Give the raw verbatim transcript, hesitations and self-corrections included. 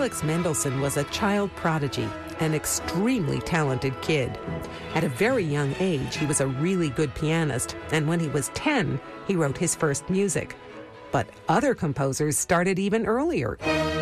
Felix Mendelssohn was a child prodigy, an extremely talented kid. At a very young age, he was a really good pianist, and when he was ten, he wrote his first music. But other composers started even earlier.